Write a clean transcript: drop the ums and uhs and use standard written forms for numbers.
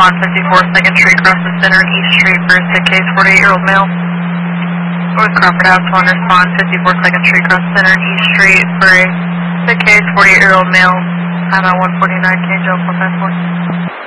respond 54 2nd Street, cross the center and East Street for a sick case, 48-year-old male. North Crawford House, 1 respond 54 2nd Street, cross the center and East Street for a sick case, 48-year-old male. Time out 149, K. Joe 454.